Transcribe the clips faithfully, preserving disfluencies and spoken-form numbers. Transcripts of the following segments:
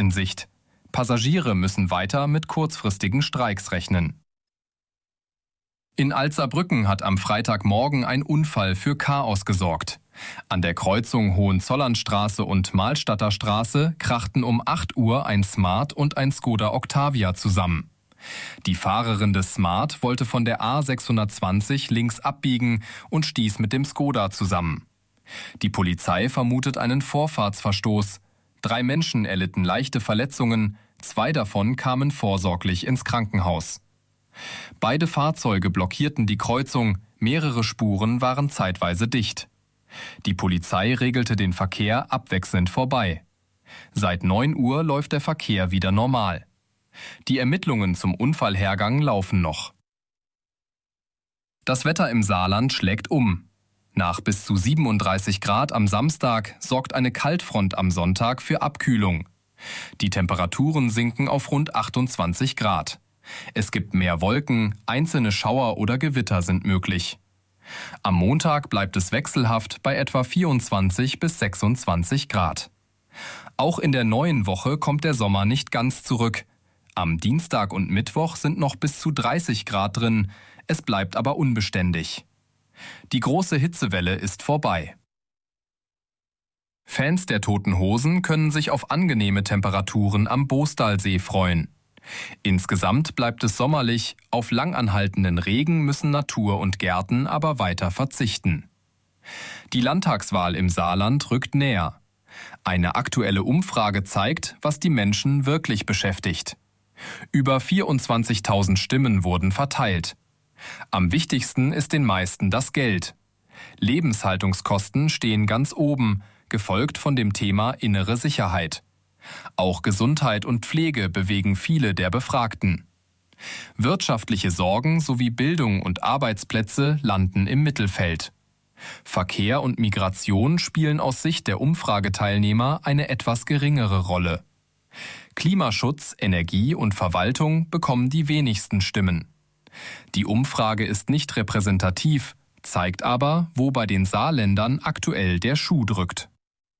in Sicht. Passagiere müssen weiter mit kurzfristigen Streiks rechnen. In Alzerbrücken hat am Freitagmorgen ein Unfall für Chaos gesorgt. An der Kreuzung Hohenzollernstraße und Mahlstadter Straße krachten um acht Uhr ein Smart und ein Skoda Octavia zusammen. Die Fahrerin des Smart wollte von der A sechshundertzwanzig links abbiegen und stieß mit dem Skoda zusammen. Die Polizei vermutet einen Vorfahrtsverstoß. Drei Menschen erlitten leichte Verletzungen, zwei davon kamen vorsorglich ins Krankenhaus. Beide Fahrzeuge blockierten die Kreuzung, mehrere Spuren waren zeitweise dicht. Die Polizei regelte den Verkehr abwechselnd vorbei. Seit neun Uhr läuft der Verkehr wieder normal. Die Ermittlungen zum Unfallhergang laufen noch. Das Wetter im Saarland schlägt um. Nach bis zu siebenunddreißig Grad am Samstag sorgt eine Kaltfront am Sonntag für Abkühlung. Die Temperaturen sinken auf rund achtundzwanzig Grad. Es gibt mehr Wolken, einzelne Schauer oder Gewitter sind möglich. Am Montag bleibt es wechselhaft bei etwa vierundzwanzig bis sechsundzwanzig Grad. Auch in der neuen Woche kommt der Sommer nicht ganz zurück. Am Dienstag und Mittwoch sind noch bis zu dreißig Grad drin, es bleibt aber unbeständig. Die große Hitzewelle ist vorbei. Fans der Toten Hosen können sich auf angenehme Temperaturen am Boostalsee freuen. Insgesamt bleibt es sommerlich, auf langanhaltenden Regen müssen Natur und Gärten aber weiter verzichten. Die Landtagswahl im Saarland rückt näher. Eine aktuelle Umfrage zeigt, was die Menschen wirklich beschäftigt. Über vierundzwanzigtausend Stimmen wurden verteilt. Am wichtigsten ist den meisten das Geld. Lebenshaltungskosten stehen ganz oben, gefolgt von dem Thema innere Sicherheit. Auch Gesundheit und Pflege bewegen viele der Befragten. Wirtschaftliche Sorgen sowie Bildung und Arbeitsplätze landen im Mittelfeld. Verkehr und Migration spielen aus Sicht der Umfrageteilnehmer eine etwas geringere Rolle. Klimaschutz, Energie und Verwaltung bekommen die wenigsten Stimmen. Die Umfrage ist nicht repräsentativ, zeigt aber, wo bei den Saarländern aktuell der Schuh drückt.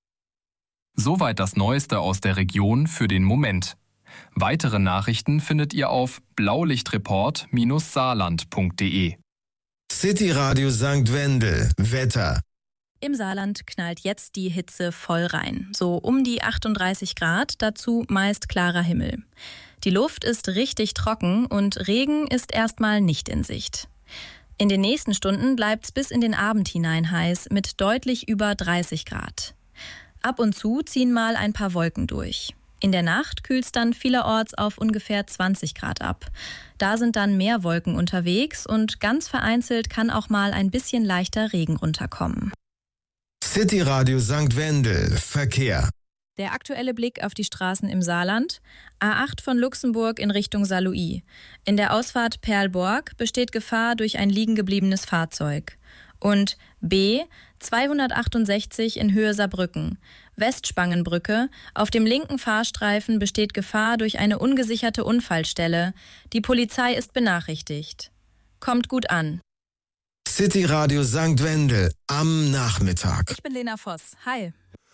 Soweit das Neueste aus der Region für den Moment. Weitere Nachrichten findet ihr auf blaulichtreport Bindestrich saarland Punkt de. City Radio Sankt Wendel. Wetter. Im Saarland knallt jetzt die Hitze voll rein. So um die achtunddreißig Grad, dazu meist klarer Himmel. Die Luft ist richtig trocken und Regen ist erstmal nicht in Sicht. In den nächsten Stunden bleibt's bis in den Abend hinein heiß mit deutlich über dreißig Grad. Ab und zu ziehen mal ein paar Wolken durch. In der Nacht kühlt's dann vielerorts auf ungefähr zwanzig Grad ab. Da sind dann mehr Wolken unterwegs und ganz vereinzelt kann auch mal ein bisschen leichter Regen runterkommen. City Radio Sankt Wendel. Verkehr. Der aktuelle Blick auf die Straßen im Saarland. A acht von Luxemburg in Richtung Saarlouis. In der Ausfahrt Perlborg besteht Gefahr durch ein liegengebliebenes Fahrzeug. Und B zweihundertachtundsechzig in Höhe Saarbrücken. Westspangenbrücke. Auf dem linken Fahrstreifen besteht Gefahr durch eine ungesicherte Unfallstelle. Die Polizei ist benachrichtigt. Kommt gut an. City Radio Sankt Wendel am Nachmittag. Ich bin Lena Voss. Hi.